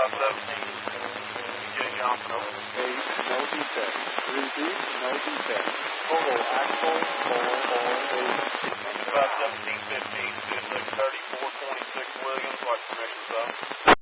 DJ Johnson, over. 8, no defect. 3 deep, no defect. Total axle, 4, 8. 1715, 3426 Williams, like permission, sir.